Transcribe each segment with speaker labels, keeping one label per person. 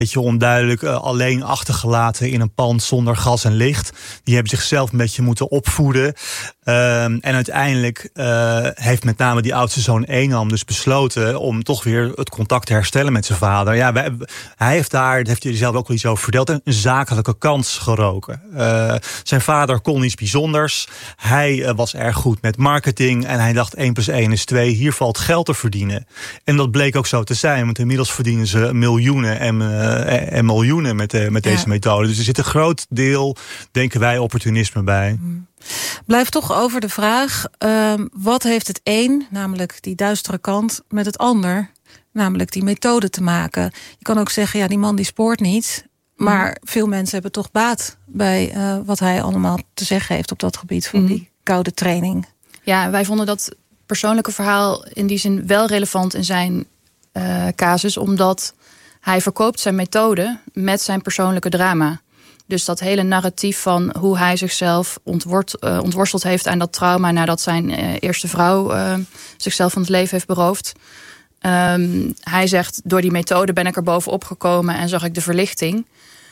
Speaker 1: beetje onduidelijk, alleen achtergelaten in een pand zonder gas en licht. Die hebben zichzelf een beetje moeten opvoeden. En uiteindelijk heeft met name die oudste zoon Enam dus besloten om toch weer het contact te herstellen met zijn vader. Ja, hij heeft daar, dat heeft hij zelf ook al iets over verteld, een zakelijke kans geroken. Zijn vader kon iets bijzonders. Hij was erg goed met marketing en hij dacht 1 + 1 = 2. Hier valt geld te verdienen. En dat bleek ook zo te zijn, want inmiddels verdienen ze miljoenen en miljoenen met deze methode. Dus er zit een groot deel, denken wij, opportunisme bij.
Speaker 2: Blijf toch over de vraag, wat heeft het een, namelijk die duistere kant, met het ander, namelijk die methode te maken? Je kan ook zeggen, ja, die man die spoort niet, maar veel mensen hebben toch baat bij wat hij allemaal te zeggen heeft op dat gebied van die koude training.
Speaker 3: Ja, wij vonden dat persoonlijke verhaal in die zin wel relevant in zijn casus, omdat hij verkoopt zijn methode met zijn persoonlijke drama. Dus dat hele narratief van hoe hij zichzelf ontworsteld heeft aan dat trauma nadat zijn eerste vrouw zichzelf van het leven heeft beroofd. Hij zegt, door die methode ben ik er bovenop gekomen en zag ik de verlichting.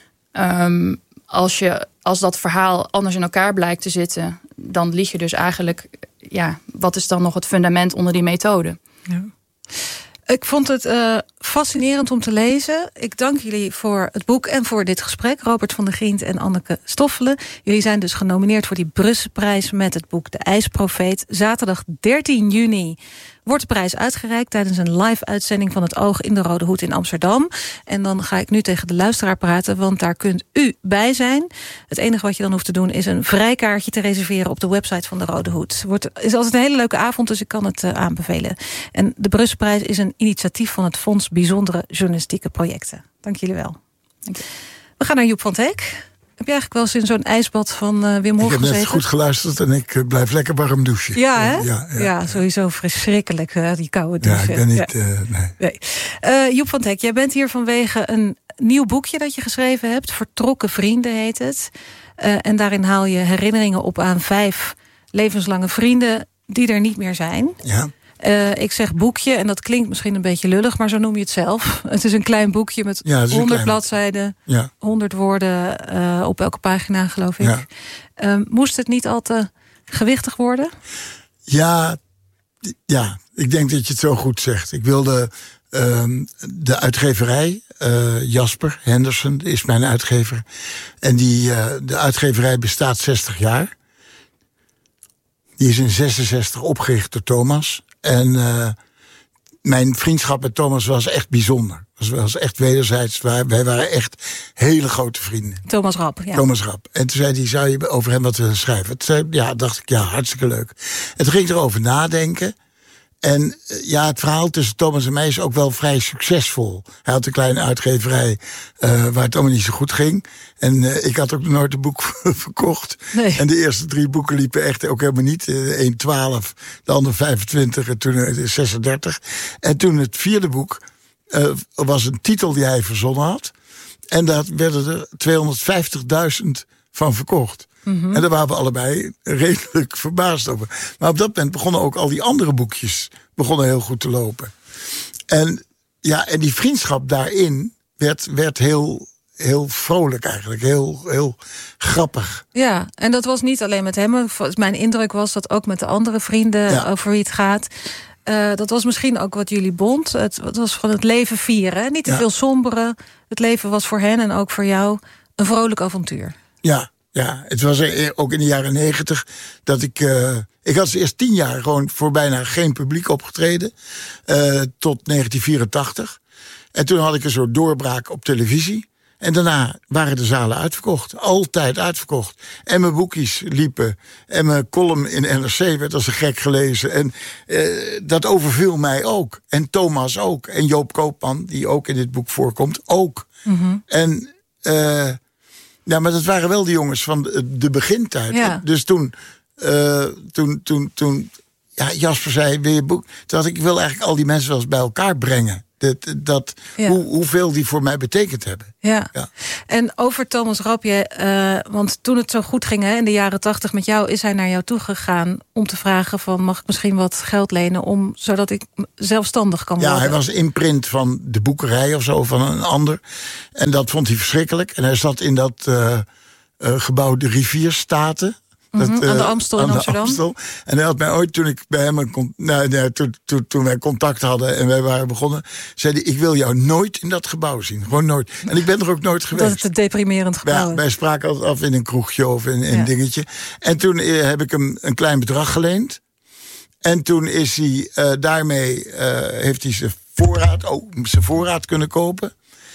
Speaker 3: Als dat verhaal anders in elkaar blijkt te zitten, dan lieg je dus eigenlijk, ja, wat is dan nog het fundament onder die methode?
Speaker 2: Ja. Ik vond het fascinerend om te lezen. Ik dank jullie voor het boek en voor dit gesprek. Robert van der Ghient en Anneke Stoffelen. Jullie zijn dus genomineerd voor die Brusselprijs met het boek De IJsprofeet. Zaterdag 13 juni wordt de prijs uitgereikt tijdens een live uitzending van het Oog in de Rode Hoed in Amsterdam. En dan ga ik nu tegen de luisteraar praten, want daar kunt u bij zijn. Het enige wat je dan hoeft te doen is een vrijkaartje te reserveren op de website van de Rode Hoed. Is altijd een hele leuke avond, dus ik kan het aanbevelen. En de Brusselprijs is een initiatief van het Fonds Bijzondere Journalistieke Projecten. Dank jullie wel. Dank je. We gaan naar Joep van het Hek. Heb je eigenlijk wel eens in zo'n ijsbad van Wim Hof gezeten?
Speaker 4: Ik heb net goed geluisterd en ik blijf lekker warm douchen.
Speaker 2: Ja, hè? Ja, sowieso verschrikkelijk, die koude douche.
Speaker 4: Ja, ik ben niet...
Speaker 2: Nee. Joep van het Hek, jij bent hier vanwege een nieuw boekje dat je geschreven hebt. Vertrokken vrienden heet het. En daarin haal je herinneringen op aan 5 levenslange vrienden die er niet meer zijn.
Speaker 4: Ja.
Speaker 2: Ik zeg boekje en dat klinkt misschien een beetje lullig, maar zo noem je het zelf. Het is een klein boekje met 100 bladzijden, 100 woorden op elke pagina, geloof ik. Ja. Moest het niet al te gewichtig worden?
Speaker 4: Ja, ik denk dat je het zo goed zegt. Ik wilde de uitgeverij, Jasper Henderson is mijn uitgever. En de uitgeverij bestaat 60 jaar. Die is in 1966 opgericht door Thomas. En mijn vriendschap met Thomas was echt bijzonder. Het was echt wederzijds. Wij waren echt hele grote vrienden.
Speaker 2: Thomas Rapp, ja.
Speaker 4: Thomas Rapp. En toen zei hij, zou je over hem wat willen schrijven? Toen dacht ik, hartstikke leuk. En toen ging ik erover nadenken. En het verhaal tussen Thomas en mij is ook wel vrij succesvol. Hij had een kleine uitgeverij waar het allemaal niet zo goed ging. En ik had ook nooit een boek verkocht. Nee. En de eerste 3 boeken liepen echt ook helemaal niet. Eén 12, de ander 25 en toen 36. En toen het 4e boek was een titel die hij verzonnen had. En daar werden er 250.000 van verkocht. Mm-hmm. En daar waren we allebei redelijk verbaasd over. Maar op dat moment begonnen ook al die andere boekjes heel goed te lopen. En die vriendschap daarin werd heel vrolijk eigenlijk. Heel grappig.
Speaker 2: Ja, en dat was niet alleen met hem. Mijn indruk was dat ook met de andere vrienden over wie het gaat. Dat was misschien ook wat jullie bond. Het was van het leven vieren. Niet te veel somberen. Het leven was voor hen en ook voor jou een vrolijk avontuur.
Speaker 4: Ja, het was ook in de jaren 90 dat ik had eerst 10 jaar gewoon voor bijna geen publiek opgetreden. Tot 1984. En toen had ik een soort doorbraak op televisie. En daarna waren de zalen uitverkocht. Altijd uitverkocht. En mijn boekjes liepen. En mijn column in NRC werd als een gek gelezen. En dat overviel mij ook. En Thomas ook. En Joop Koopman, die ook in dit boek voorkomt, ook. Mm-hmm. En maar dat waren wel de jongens van de begintijd. Ja. Dus toen Jasper zei, wil je boek? Toen had ik wil eigenlijk al die mensen wel eens bij elkaar brengen. Hoeveel die voor mij betekend hebben.
Speaker 2: Ja. En over Thomas Rapp, want toen het zo goed ging in de jaren 80 met jou, is hij naar jou toegegaan om te vragen van, mag ik misschien wat geld lenen zodat ik zelfstandig kan worden?
Speaker 4: Ja, hij was imprint van de boekerij of zo, van een ander. En dat vond hij verschrikkelijk. En hij zat in dat gebouw de Rivierstaten.
Speaker 2: Aan de Amstel in Amsterdam.
Speaker 4: En hij had mij ooit, toen ik bij hem toen wij contact hadden en wij waren begonnen, zei hij, ik wil jou nooit in dat gebouw zien. Gewoon nooit. En ik ben er ook nooit geweest.
Speaker 2: Dat het een deprimerend gebouw is.
Speaker 4: Wij spraken altijd af in een kroegje of in een dingetje. En toen heb ik hem een klein bedrag geleend. En toen is hij daarmee heeft hij zijn voorraad kunnen kopen.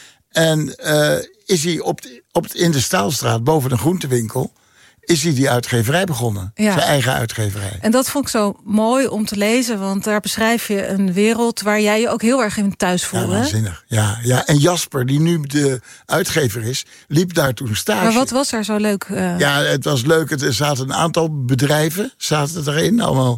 Speaker 4: En is hij in de Staalstraat boven een groentewinkel, is hij die uitgeverij begonnen. Zijn eigen uitgeverij.
Speaker 2: En dat vond ik zo mooi om te lezen, want daar beschrijf je een wereld waar jij je ook heel erg in thuis voelde.
Speaker 4: Ja, waanzinnig. Ja. En Jasper, die nu de uitgever is, liep daar toen stage.
Speaker 2: Maar wat was er zo leuk?
Speaker 4: Ja, het was leuk. Er zaten een aantal bedrijven erin. Allemaal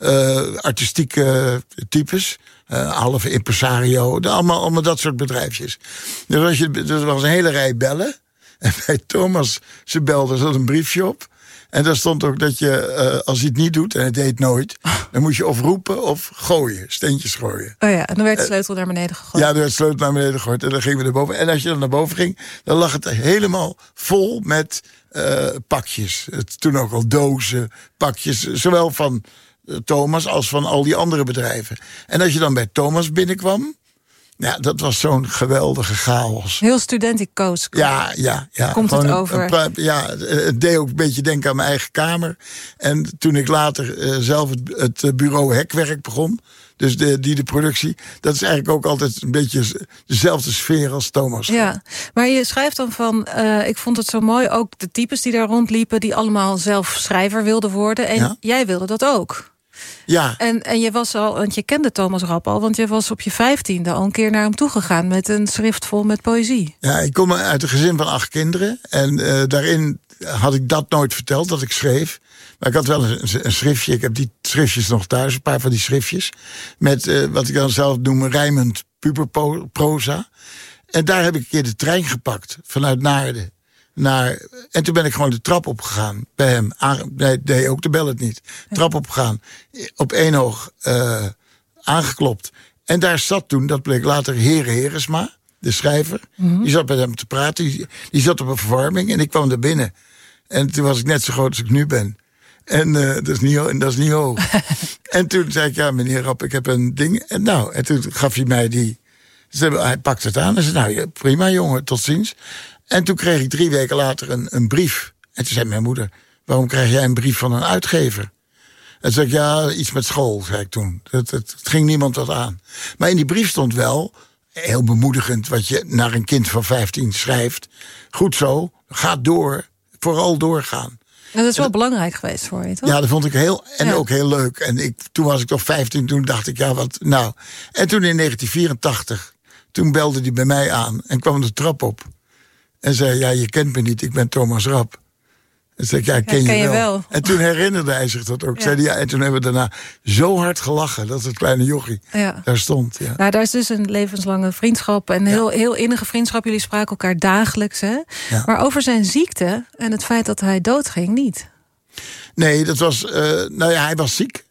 Speaker 4: artistieke types. Halve impresario. Allemaal dat soort bedrijfjes. Dus er was een hele rij bellen. En bij Thomas, ze belde, zat een briefje op. En daar stond ook dat je, als hij het niet doet, en hij deed nooit, dan moet je of roepen of gooien, steentjes gooien.
Speaker 2: Oh ja, en dan werd de sleutel naar beneden gegooid.
Speaker 4: Ja, er werd de sleutel naar beneden gegooid en dan gingen we naar boven. En als je dan naar boven ging, dan lag het helemaal vol met pakjes. Toen ook al dozen, pakjes, zowel van Thomas als van al die andere bedrijven. En als je dan bij Thomas binnenkwam, ja, dat was zo'n geweldige chaos.
Speaker 2: Heel studenticoos.
Speaker 4: Ja.
Speaker 2: Komt het over?
Speaker 4: Het deed ook een beetje denken aan mijn eigen kamer. En toen ik later zelf het bureau hekwerk begon, dus de productie, dat is eigenlijk ook altijd een beetje dezelfde sfeer als Thomas.
Speaker 2: Ja, maar je schrijft dan van, ik vond het zo mooi, ook de types die daar rondliepen, die allemaal zelf schrijver wilden worden. En jij wilde dat ook.
Speaker 4: Ja.
Speaker 2: En je was al, want je kende Thomas Rapp al, want je was op je 15e al een keer naar hem toegegaan met een schrift vol met poëzie.
Speaker 4: Ja, ik kom uit een gezin van 8 kinderen. En daarin had ik dat nooit verteld, dat ik schreef. Maar ik had wel een schriftje. Ik heb die schriftjes nog thuis, een paar van die schriftjes. Met wat ik dan zelf noem rijmend puberproza. En daar heb ik een keer de trein gepakt, vanuit Naarden. En toen ben ik gewoon de trap opgegaan bij hem. Nee, ook de bel het niet. Trap opgegaan. Op 1 oog aangeklopt. En daar zat toen, dat bleek later, Heren Heresma, de schrijver. Mm-hmm. Die zat met hem te praten. Die zat op een verwarming en ik kwam er binnen. En toen was ik net zo groot als ik nu ben. En dat is niet hoog. En toen zei ik, ja, meneer Rapp, ik heb een ding. En toen gaf hij mij die. Hij pakte het aan en zei, nou, prima jongen, tot ziens. En toen kreeg ik 3 weken later een brief. En toen zei mijn moeder, waarom krijg jij een brief van een uitgever? En toen zei ik, ja, iets met school, zei ik toen. Het ging niemand wat aan. Maar in die brief stond wel, heel bemoedigend, wat je naar een kind van 15 schrijft. Goed zo, ga door, vooral doorgaan.
Speaker 2: En dat is wel belangrijk geweest voor je, toch?
Speaker 4: Ja, dat vond ik ook heel leuk. En toen was ik toch 15, toen dacht ik, ja, wat nou. En toen in 1984, toen belde hij bij mij aan en kwam de trap op. En zei, ja, je kent me niet, ik ben Thomas Rapp. En zei ik, ja, ken je wel. En toen herinnerde hij zich dat ook. Ja. Zei hij, en toen hebben we daarna zo hard gelachen dat het kleine jochie daar stond. Ja.
Speaker 2: Nou, daar is dus een levenslange vriendschap. En heel innige vriendschap. Jullie spraken elkaar dagelijks. Hè? Ja. Maar over zijn ziekte en het feit dat hij doodging niet.
Speaker 4: Nee, dat was... hij was ziek.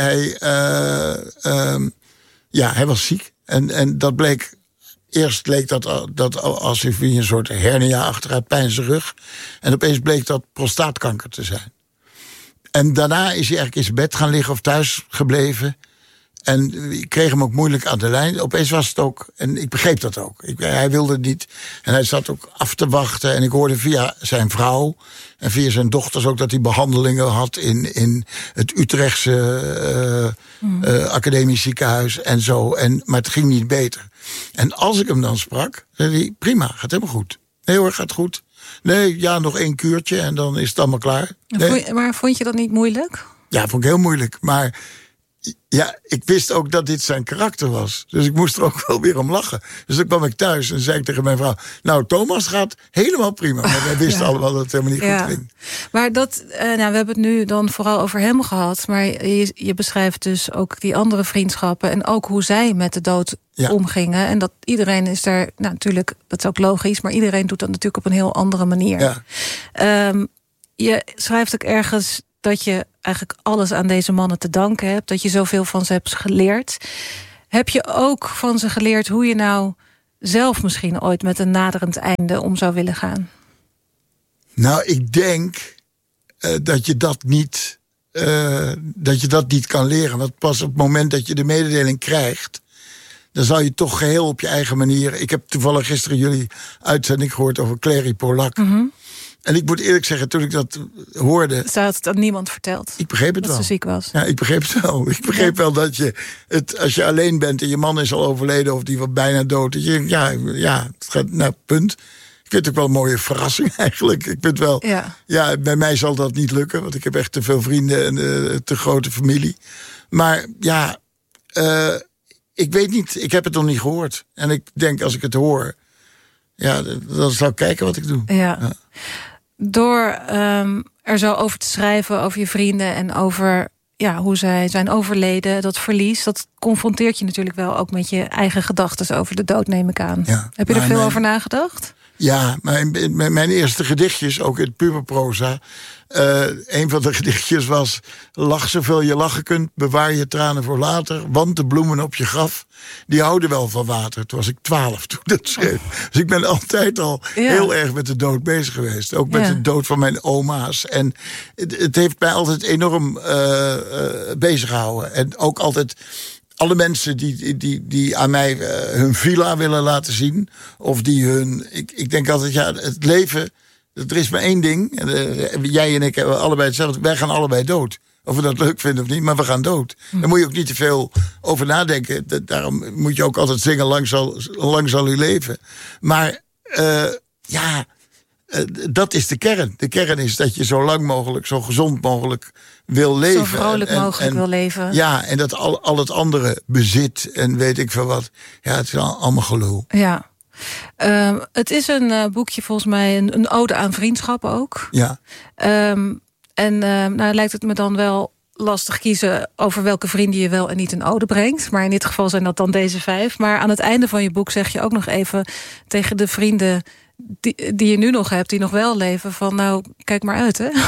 Speaker 4: Hij was ziek. En dat bleek... Eerst leek dat alsof hij een soort hernia achteruit pijn in zijn rug. En opeens bleek dat prostaatkanker te zijn. En daarna is hij eigenlijk in zijn bed gaan liggen of thuis gebleven. En ik kreeg hem ook moeilijk aan de lijn. Opeens was het ook, en ik begreep dat ook. Hij wilde het niet. En hij zat ook af te wachten. En ik hoorde via zijn vrouw en via zijn dochters ook dat hij behandelingen had in het Utrechtse academisch ziekenhuis en zo. Maar het ging niet beter. En als ik hem dan sprak, zei hij, prima, gaat helemaal goed. Nee hoor, gaat goed. Nee, ja, nog 1 kuurtje en dan is het allemaal klaar. Nee.
Speaker 2: Maar vond je dat niet moeilijk?
Speaker 4: Ja, vond ik heel moeilijk. Maar Ja, ik wist ook dat dit zijn karakter was. Dus ik moest er ook wel weer om lachen. Dus toen kwam ik thuis en zei ik tegen mijn vrouw... nou, Thomas gaat helemaal prima. Maar wij wisten allemaal dat het helemaal niet goed ging.
Speaker 2: Maar dat, we hebben het nu dan vooral over hem gehad. Maar je beschrijft dus ook die andere vriendschappen... en ook hoe zij met de dood omgingen. En dat iedereen is daar, natuurlijk, dat is ook logisch... maar iedereen doet dat natuurlijk op een heel andere manier. Ja. Je schrijft ook ergens... dat je eigenlijk alles aan deze mannen te danken hebt. Dat je zoveel van ze hebt geleerd. Heb je ook van ze geleerd hoe je nou zelf misschien ooit met een naderend einde om zou willen gaan?
Speaker 4: Nou, ik denk dat je dat niet kan leren. Want pas op het moment dat je de mededeling krijgt... dan zal je toch geheel op je eigen manier... Ik heb toevallig gisteren jullie uitzending gehoord over Clary Polak... Mm-hmm. En ik moet eerlijk zeggen, toen ik dat hoorde...
Speaker 2: Ze had het aan niemand verteld.
Speaker 4: Ik begreep het
Speaker 2: dat
Speaker 4: wel.
Speaker 2: Dat ze ziek was.
Speaker 4: Ja, ik begreep het wel. Ik begreep wel dat je als je alleen bent en je man is al overleden... of die was bijna dood, dat je het gaat, punt. Ik vind het ook wel een mooie verrassing eigenlijk. Ik vind wel, bij mij zal dat niet lukken... want ik heb echt te veel vrienden en te grote familie. Maar ik weet niet, ik heb het nog niet gehoord. En ik denk, als ik het hoor... dan zal ik kijken wat ik doe.
Speaker 2: Ja. Door er zo over te schrijven, over je vrienden... en over hoe zij zijn overleden, dat verlies... dat confronteert je natuurlijk wel ook met je eigen gedachten... over de dood, neem ik aan. Ja, heb je er veel over nagedacht?
Speaker 4: Ja, mijn eerste gedichtjes, ook in puberproza... een van de gedichtjes was... lach zoveel je lachen kunt, bewaar je tranen voor later... want de bloemen op je graf, die houden wel van water. Toen was ik 12 toen ik dat schreef. Dus ik ben altijd al heel erg met de dood bezig geweest. Ook met de dood van mijn oma's. En het heeft mij altijd enorm bezig gehouden. En ook altijd... alle mensen die aan mij hun villa willen laten zien... of die hun... Ik denk altijd, het leven... er is maar één ding. Jij en ik hebben allebei hetzelfde. Wij gaan allebei dood. Of we dat leuk vinden of niet, maar we gaan dood. Daar moet je ook niet te veel over nadenken. Daarom moet je ook altijd zingen... lang zal u leven. Maar dat is de kern. De kern is dat je zo lang mogelijk, zo gezond mogelijk wil leven.
Speaker 2: Zo vrolijk mogelijk wil leven.
Speaker 4: Ja, en dat al het andere bezit en weet ik veel wat. Ja, het is allemaal gelul.
Speaker 2: Ja. Het is een boekje volgens mij, een ode aan vriendschap ook.
Speaker 4: Ja.
Speaker 2: Lijkt het me dan wel lastig kiezen over welke vrienden je wel en niet een ode brengt. Maar in dit geval zijn dat dan deze 5. Maar aan het einde van je boek zeg je ook nog even tegen de vrienden... Die je nu nog hebt, die nog wel leven... van kijk maar uit, hè?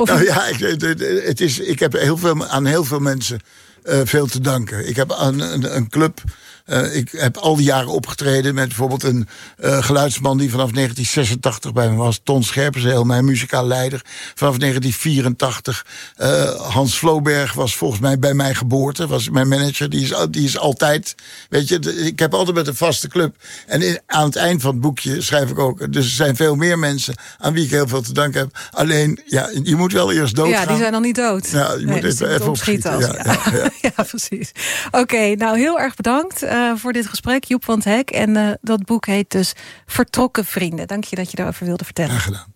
Speaker 4: Ik heb aan heel veel mensen veel te danken. Ik heb aan een club... ik heb al die jaren opgetreden met bijvoorbeeld een geluidsman... die vanaf 1986 bij me was. Ton Scherpenzeel, mijn muzikaal leider. Vanaf 1984. Hans Floberg was volgens mij bij mijn geboorte. Was mijn manager. Die is altijd... Weet je, ik heb altijd met een vaste club. En aan het eind van het boekje schrijf ik ook... Dus er zijn veel meer mensen aan wie ik heel veel te danken heb. Alleen, je moet wel eerst doodgaan.
Speaker 2: Ja, die zijn nog niet dood.
Speaker 4: Ja, je moet even opschieten.
Speaker 2: Ja, precies. Oké, heel erg bedankt voor dit gesprek, Joep van 't Hek. En dat boek heet dus Vertrokken Vrienden. Dank je dat je daarover wilde vertellen.
Speaker 4: Graag gedaan.